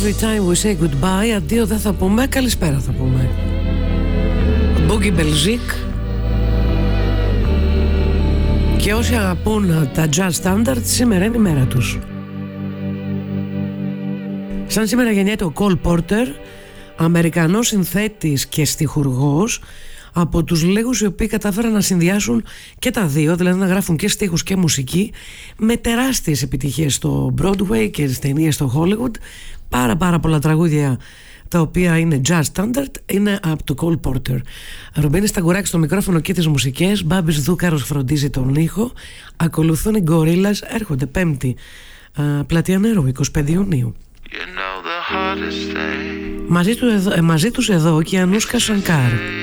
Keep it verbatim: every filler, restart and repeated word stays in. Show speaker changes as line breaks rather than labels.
Every time we say goodbye, αντίο δεν θα πούμε, καλησπέρα θα πούμε. Boogie Belgique. Και όσοι αγαπούν τα jazz standards, σήμερα είναι η μέρα τους. Σαν σήμερα γεννιέται ο Cole Porter, Αμερικανός συνθέτης και στιχουργός, από τους λίγους οι οποίοι κατάφεραν να συνδυάσουν και τα δύο, δηλαδή να γράφουν και στίχους και μουσική, με τεράστιες επιτυχίες στο Broadway και στις ταινίες στο Hollywood. Πάρα πάρα πολλά τραγούδια τα οποία είναι jazz standard είναι από το Cole Porter. Ρομπίνη Σταγκουράκη στο μικρόφωνο και τις μουσικές, Μπάμπης Δούκαρος φροντίζει τον ήχο. Ακολουθούν οι Gorillaz, έρχονται πέμπτη, α, Πλατεία Νερού, είκοσι πέντε Ιουνίου.
You know the hardest thing.
Μαζί, του εδώ, ε, μαζί τους εδώ και η Ανούσκα Σανκάρ.